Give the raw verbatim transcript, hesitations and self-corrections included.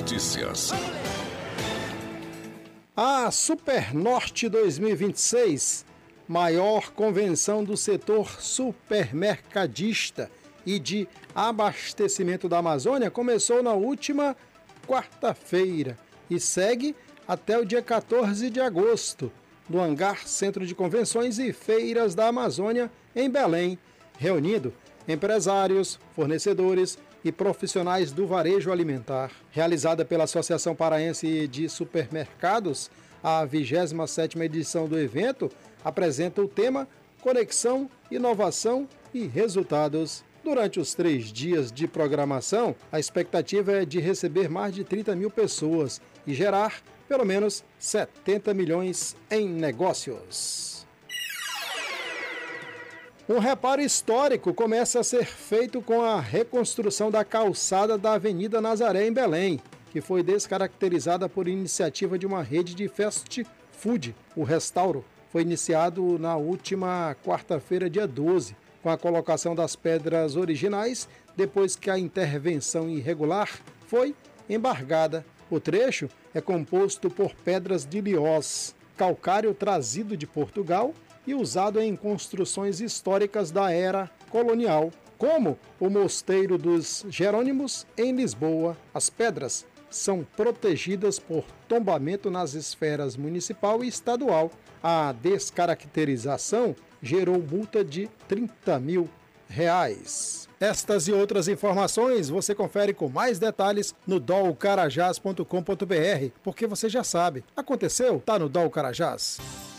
Notícias. A Supernorte dois mil e vinte e seis, maior convenção do setor supermercadista e de abastecimento da Amazônia, começou na última quarta-feira e segue até o dia quatorze de agosto, no Hangar Centro de Convenções e Feiras da Amazônia, em Belém, reunindo empresários, fornecedores e profissionais do varejo alimentar. Realizada pela Associação Paraense de Supermercados, a vigésima sétima edição do evento apresenta o tema Conexão, Inovação e Resultados. Durante os três dias de programação, a expectativa é de receber mais de trinta mil pessoas e gerar pelo menos setenta milhões em negócios. Um reparo histórico começa a ser feito com a reconstrução da calçada da Avenida Nazaré, em Belém, que foi descaracterizada por iniciativa de uma rede de fast food. O restauro foi iniciado na última quarta-feira, dia doze, com a colocação das pedras originais, depois que a intervenção irregular foi embargada. O trecho é composto por pedras de Liós, calcário trazido de Portugal e usado em construções históricas da era colonial, como o Mosteiro dos Jerônimos, em Lisboa. As pedras são protegidas por tombamento nas esferas municipal e estadual. A descaracterização gerou multa de trinta mil reais. Estas e outras informações você confere com mais detalhes no dol carajás ponto com ponto br, porque você já sabe, aconteceu, tá no Dol Carajás.